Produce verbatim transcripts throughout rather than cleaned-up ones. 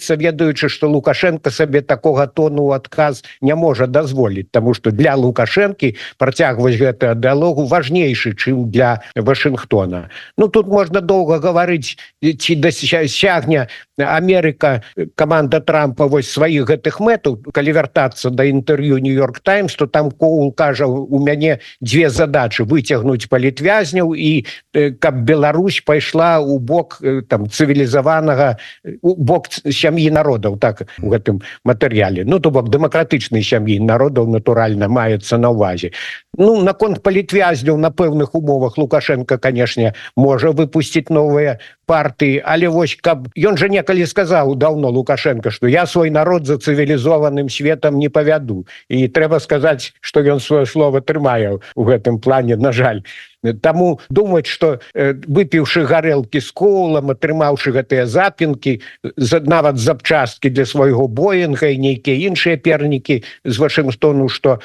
здаецца, ведаючы, што Лукашенко сабе такога тону адказ не можа дазволіць, таму што для Лукашэнкі працягваць гэтую дыялогу важнейшы, чым для Вашынгтона. Ну, тут можна доўга гаварыць, ці дасягне Америка, команда Трампа вось сваіх гэтых мэтаў. Калі вяртацца да інтэрв'ю Нью-Йорк Таймс, то там Коул кажа, у мяне дзве задачы: выцягнуць палітвязняў і каб Беларусь пайшла ў бок там цывілізаванага, у бок сям'і народаў, так у гэтым матэрыяле. Ну, то бок дэмакратычнай сям'і народаў, натуральна, маецца на ўвазе. Ну, наконт палітвязняў на пэўных умовах Лукашенко, канешне, можа выпусціць новыя партыі, але вось каб ён жа некалі сказаў даўно Лукашенко, што я свой народ за цывілізованым светам не павяду, і трэба сказаць, што ён сваё слова трымае ў гэтым плане, на жаль. Таму думаць, што выпіўшы гарэлкі з Коулам, атрымаўшы гэтыя запінкі, нават запчасткі для свайго Боінга і нейкія іншыя пернікі з Вашынгтону, што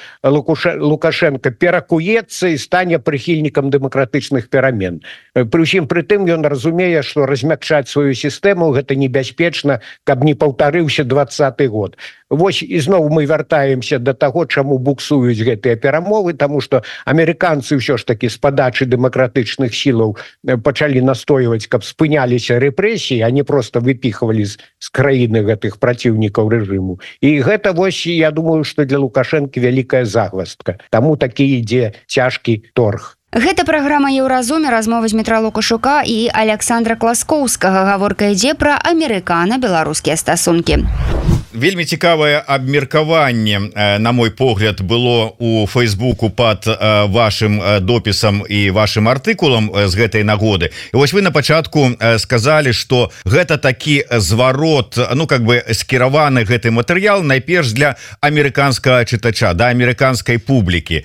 Лукашенко перакуецца і стане прыхільнікам дэмакратычных перамен. Пры ўсім пры тым ён разумее, што размякчаць сваю сістэму гэта небяспечна, каб не паўтарыўся двадцаты год. Вось ізноў мы вяртаемся да таго, чаму буксуюць гэтыя перамовы, таму што амерыканцы ўсё ж такі з падачы дэмакратычных сілаў пачалі настойваць, каб спыняліся рэпрэсіі, а не проста выпіхвалі з, з краіны гэтых праціўнікаў рэжыму. І гэта вось, я думаю, што для Лукашэнкі вялікая загваздка. Таму такі ідзе цяжкі торг. Гэта праграма «Еўразуме», размова з Дмітра Лукашука і Александра Класкоўскага. Гаворка ідзе пра амерыкана-беларускія стасункі. Вельмі цікавае абмеркаванне, на мой погляд, было у Фейсбуку пад вашым допісам і вашым артыкулам з гэтай нагоды. І вось вы на пачатку сказалі, што гэта такі зварот, ну, как бы скіраваны гэты матэрыял найперш для амерыканскага чытача, да амерыканскай публікі.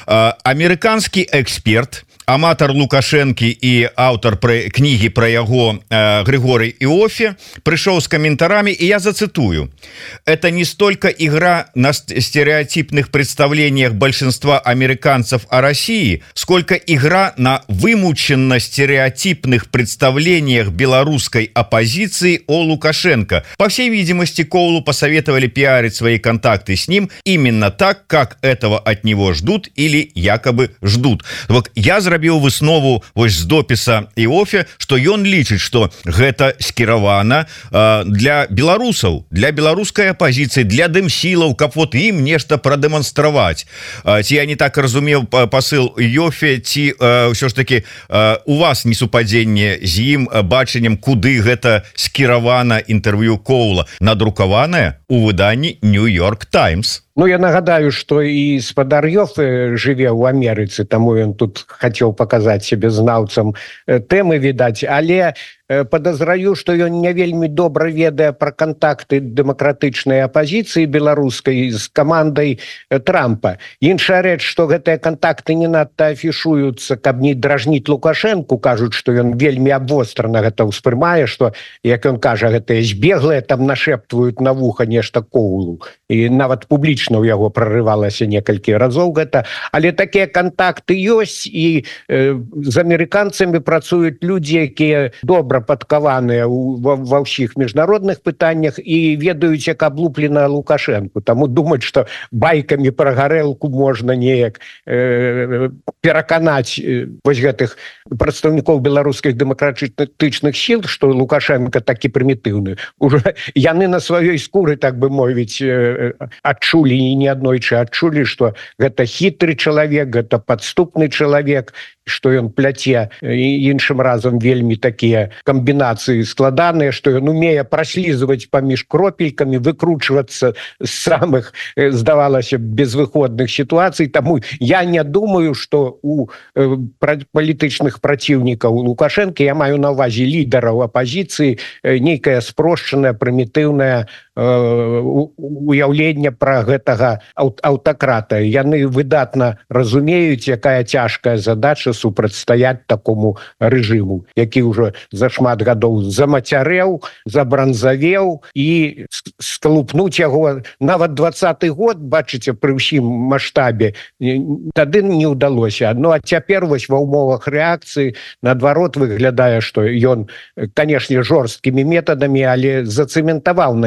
Амерыканскі эксперт, аматар Лукашэнкі і аўтар пра кнігі пра яго э, Григорий Иоффе пришел с комментариями, и я зацитую: «Это не столько игра на стереотипных представлениях большинства американцев о России, сколько игра на вымученно стереотипных представлениях белорусской оппозиции о Лукашенко. По всей видимости, Коулу посоветовали пиарить свои контакты с ним именно так, как этого от него ждут или якобы ждут». Вот я зрабіў выснову вось з допіса Іоффе, што ён лічыць, што гэта скіравана э, для беларусаў, для беларускай апозіцыі, для дэмсілаў, каб вот ім нешта прадэманстраваць. Э, ці я не так разумеў пасыл Іоффе, ці э, ўсё ж таки э, у вас несупадзенне з ім бачаннем, куды гэта скіравана інтэрв'ю Коула, надрукаванае у выданні Нью-Йорк Таймс. Ну, я нагадаю, што і спадар Іоффе жыве ў Амерыцы, таму ён тут хацеў паказаць сябе знаўцам тэмы, відаць, але падазраю, што ён не вельмі добра ведае пра кантакты дэмакратычнай апозіцыі беларускай з камандай Трампа. Іншая рэч, што гэтыя кантакты не надта афішуюцца, каб не дражніць Лукашэнку, кажуць, што ён вельмі абвострана гэта ўспрымае, што, як ён кажа, гэтыя збеглыя там нашэптваюць на вуха нешта Коулу, і нават публічна ў яго прарывалася некалькі разоў гэта, але такія кантакты ёсць, і э, з амерыканцамі працуюць людзі, якія добра падкаваныя ва, ва ўсіх міжнародных пытаннях і ведаюць, як аблуплена Лукашэнку. Таму думаць, што байкамі пра гарэлку можна неяк э, пераканаць э, вось гэтых прадстаўнікоў беларускіх дэмакратычных сіл, што Лукашенко такі прымітыўны. Уже яны на сваёй скуры, так бы мовіць, э, адчулі і не аднойчы адчулі, што гэта хітры чалавек, гэта падступны чалавек, што ён пляце іншым разам вельмі такія камбінацыі складаныя, што ён умее праслізваць паміж кропелькамі, выкручвацца з самых, здавалася, безвыходных сітуацый. Таму я не думаю, што у палітычных праціўнікаў Лукашэнкі, я маю на ўвазе лідараў апозіцыі, нейкая спрошчаная, прымітыўная уяўленне пра гэтага аўтакрата. Яны выдатна разумеюць, якая цяжкая задача супрацьстаяць такому рэжыму, які ўжо за шмат гадоў замацярэў, забранзавеў, і скалупнуць яго нават двадцаты год, бачыце, пры ўсім маштабе, тады не ўдалося. Ну, а цяпер вось ва ўмовах рэакцыі наадварот выглядае, што ён, канешне, жорсткімі метадамі, але зацэментаваў на